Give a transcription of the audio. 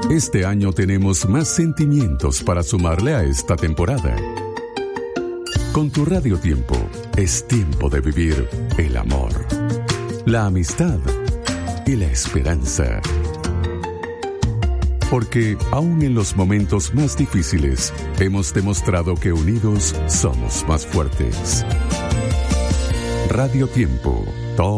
Este año tenemos más sentimientos para sumarle a esta temporada. Con tu Radio Tiempo es tiempo de vivir el amor, la amistad y la esperanza. Porque aún en los momentos más difíciles hemos demostrado que unidos somos más fuertes. Radio Tiempo,